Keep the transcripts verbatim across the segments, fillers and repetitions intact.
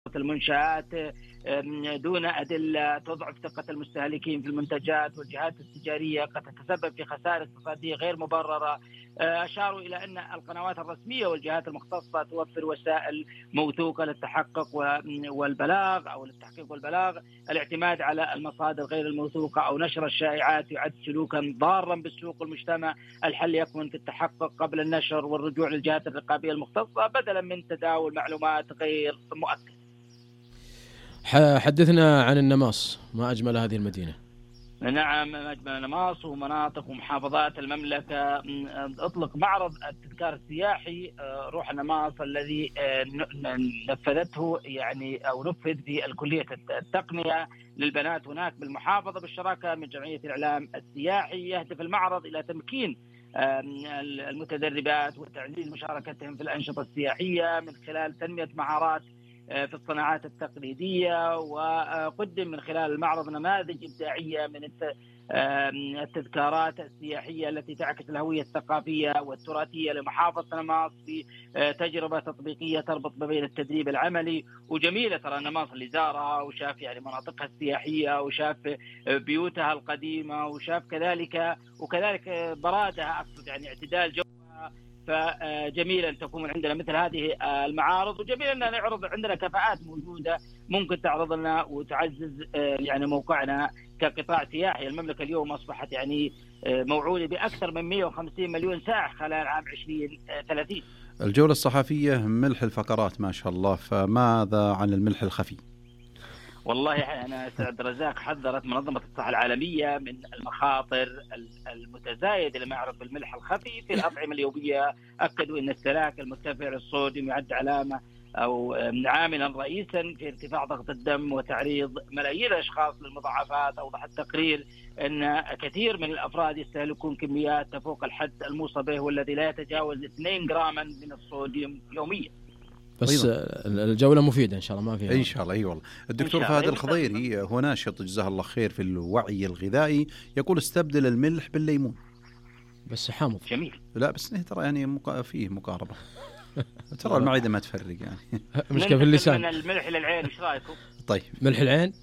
المنشآت دون أدلة تضعف ثقة المستهلكين في المنتجات، والجهات التجارية قد تتسبب في خسائر اقتصادية غير مبررة. أشاروا إلى أن القنوات الرسمية والجهات المختصة توفر وسائل موثوقة للتحقق والبلاغ أو للتحقيق والبلاغ. الاعتماد على المصادر غير الموثوقة أو نشر الشائعات يعد سلوكا ضارا بالسوق والمجتمع. الحل يكمن في التحقق قبل النشر والرجوع للجهات الرقابية المختصة بدلا من تداول معلومات غير مؤكدة. حدثنا عن النماص، ما أجمل هذه المدينة. نعم، أجمل النماص ومناطق ومحافظات المملكة. أطلق معرض التذكار السياحي روح النماص الذي نفذته يعني أو نفذ في الكلية التقنية للبنات هناك بالمحافظة بالشراكة من جمعية الإعلام السياحي. يهدف المعرض إلى تمكين المتدربات وتعزيز مشاركتهم في الأنشطة السياحية من خلال تنمية مهارات في الصناعات التقليدية. وقدم من خلال المعرض نماذج إبداعية من التذكارات السياحية التي تعكس الهوية الثقافية والتراثية لمحافظة نماص في تجربة تطبيقية تربط ما بين التدريب العملي. وجميلة ترى نماص اللي زارها وشاف يعني مناطقها السياحية وشاف بيوتها القديمة وشاف كذلك وكذلك برادها، أقصد يعني اعتدال جو. فجميل أن تكون عندنا مثل هذه المعارض، وجميل أن نعرض عندنا كفاءات موجودة ممكن تعرض لنا وتعزز يعني موقعنا كقطاع سياحي. المملكة اليوم أصبحت يعني موعودة بأكثر من مئة وخمسين مليون سائح خلال عام عشرين ثلاثين. الجولة الصحفية ملح الفقرات ما شاء الله، فماذا عن الملح الخفي؟ والله أنا سعد رزاق حذرت منظمة الصحة العالمية من المخاطر المتزايدة لما يعرف بالملح الخفي في الأطعمة اليومية. أكدوا أن استهلاك المرتفع للصوديوم يعد علامة أو عاملا رئيسا في ارتفاع ضغط الدم وتعريض ملايين الأشخاص للمضاعفات. أوضح التقرير أن كثير من الأفراد يستهلكون كميات تفوق الحد الموصى به والذي لا يتجاوز اثنين جراما من الصوديوم يوميا. بس الجولة مفيدة إن شاء الله، ما فيها إن شاء الله. أي والله. الدكتور فهد الخضيري هو ناشط جزاه الله خير في الوعي الغذائي، يقول استبدل الملح بالليمون. بس حامض. جميل. لا بس ترى يعني مقا... فيه مقاربة. ترى المعدة ما تفرق يعني. مشكلة في اللسان. من الملح للعين، إيش رأيكم؟ طيب. ملح العين.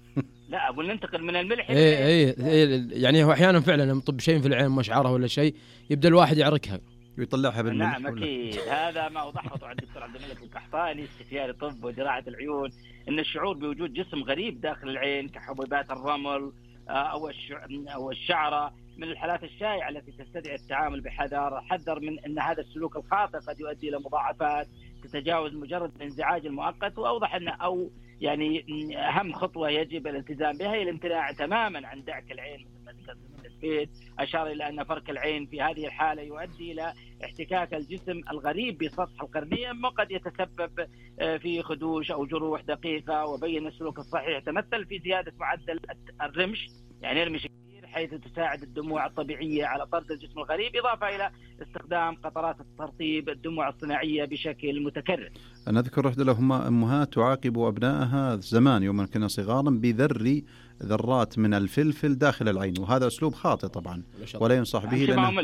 لا أقول ننتقل من الملح. إيه إيه إيه يعني هو أحيانا فعلا يطب شيء في العين مشعرة ولا شيء يبدأ الواحد يعركها ويطلعها بالملح. نعم أكيد. هذا ما أوضحه عن الدكتور عبد الملك القحطاني استشاري طب وجراحة العيون، أن الشعور بوجود جسم غريب داخل العين كحبيبات الرمل أو أو الشعرة من الحالات الشائعة التي تستدعي التعامل بحذر. حذر من أن هذا السلوك الخاطئ قد يؤدي إلى مضاعفات تتجاوز مجرد الانزعاج المؤقت. وأوضح أن أو يعني أهم خطوة يجب الالتزام بها هي الامتناع تماما عن دعك العين مثل ما ذكرت من البيت. أشار إلى أن فرك العين في هذه الحالة يؤدي إلى احتكاك الجسم الغريب بسطح القرنية وقد يتسبب في خدوش أو جروح دقيقة. وبين السلوك الصحيح يتمثل في زيادة معدل الرمش، يعني المشي كثير حيث تساعد الدموع الطبيعية على طرد الجسم الغريب، إضافة إلى استخدام قطرات الترطيب الدموع الصناعية بشكل متكرر. أنا أذكر رحت لهم أمهات تعاقب أبنائها زمان يوم كنا صغارا بذر ذرات من الفلفل داخل العين، وهذا أسلوب خاطئ طبعا ولا ينصح به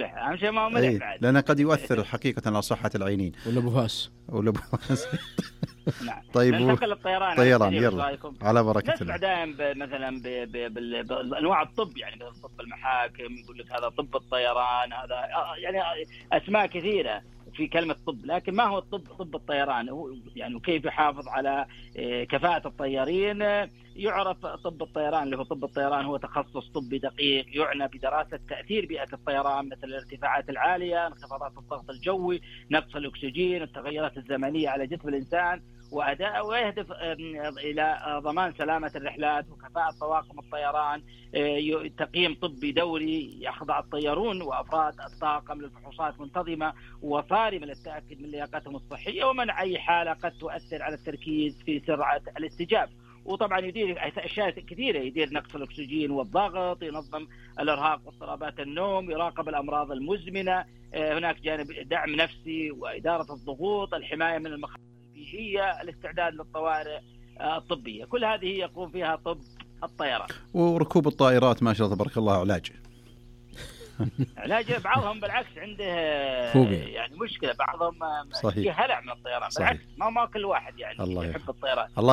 لأنه, لأنه قد يؤثر حقيقة على صحة العينين. ولا بفاس ولا بفاس. نعم. طيب ننتقل للطيران. طيران يلا على بركة الله. نسمع دائما مثلا بأنواع الطب، يعني طب المحاكم يقول لك هذا طب الطيران، هذا يعني أسماء كثيرة في كلمة طب. لكن ما هو الطب؟ طب الطيران هو يعني وكيف يحافظ على كفاءة الطيارين. يعرف طب الطيران اللي هو طب الطيران هو تخصص طبي دقيق يعنى بدراسة تأثير بيئة الطيران مثل الارتفاعات العالية، انخفاضات الضغط الجوي، نقص الأكسجين، التغيرات الزمنية على جسم الإنسان وأداء، ويهدف إلى ضمان سلامة الرحلات وكفاءة طواقم الطيران. تقييم طبي دوري يخضع الطيارون وأفراد الطاقم للفحوصات منتظمة وصارمة للتأكد من لياقتهم الصحية ومنع أي حالة قد تؤثر على التركيز في سرعة الاستجابة. وطبعا يدير أشياء كثيرة، يدير نقص الأكسجين والضغط، ينظم الإرهاق واضطرابات النوم، يراقب الأمراض المزمنة. هناك جانب دعم نفسي وإدارة الضغوط، الحماية من المخاطر البيئية، الاستعداد للطوارئ الطبية. كل هذه يقوم فيها طب الطيران. وركوب الطائرات ما شاء الله تبارك الله علاج. علاج بعضهم بالعكس عنده فوبيا. يعني مشكله، بعضهم صحيح. فيه هلع من الطيران. صحيح. بالعكس ما ما كل واحد يعني الله يحب يحفظ. الطيران. الله